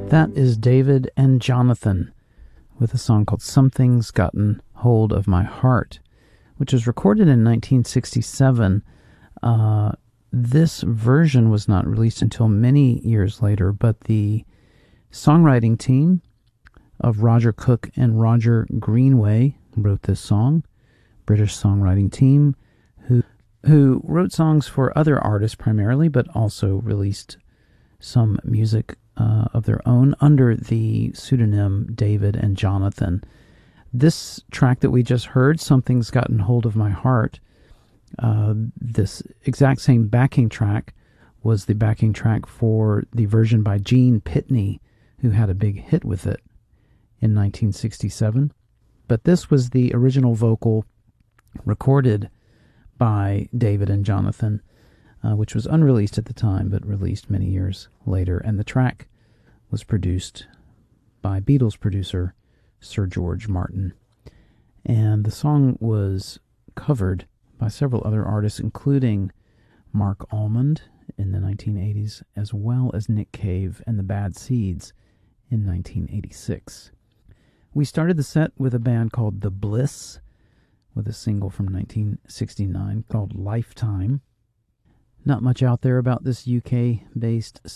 That is David and Jonathan with a song called Something's Gotten Hold of My Heart, which was recorded in 1967. This version was not released until many years later, but the songwriting team of Roger Cook and Roger Greenway wrote this song. British songwriting team who wrote songs for other artists primarily, but also released some music of their own under the pseudonym David and Jonathan. This track that we just heard, Something's Gotten Hold of My Heart, this exact same backing track was the backing track for the version by Gene Pitney, who had a big hit with it in 1967. But this was the original vocal recorded by David and Jonathan, which was unreleased at the time, but released many years later. And the track was produced by Beatles producer Sir George Martin. And the song was covered by several other artists, including Mark Almond in the 1980s, as well as Nick Cave and the Bad Seeds in 1986. We started the set with a band called The Bliss, with a single from 1969 called Lifetime. Not much out there about this UK-based